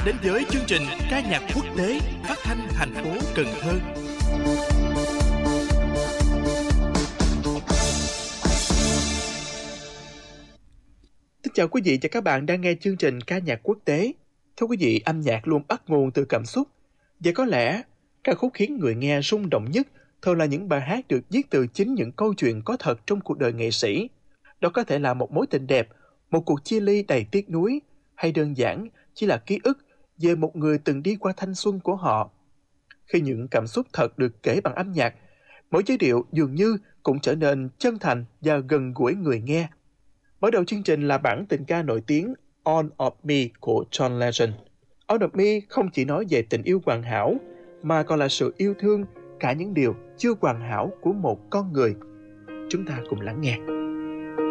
đến với chương trình ca nhạc quốc tế phát thanh thành phố Cần Thơ. Xin chào quý vị và các bạn đang nghe chương trình ca nhạc quốc tế. Thưa quý vị, âm nhạc luôn bắt nguồn từ cảm xúc. Và có lẽ, ca khúc khiến người nghe rung động nhất thường là những bài hát được viết từ chính những câu chuyện có thật trong cuộc đời nghệ sĩ. Đó có thể là một mối tình đẹp, một cuộc chia ly đầy tiếc nuối, hay đơn giản chỉ là ký ức về một người từng đi qua thanh xuân của họ. Khi những cảm xúc thật được kể bằng âm nhạc, mỗi giai điệu dường như cũng trở nên chân thành và gần gũi người nghe. Mở đầu chương trình là bản tình ca nổi tiếng All of Me của John Legend. All of Me không chỉ nói về tình yêu hoàn hảo, mà còn là sự yêu thương cả những điều chưa hoàn hảo của một con người. Chúng ta cùng lắng nghe.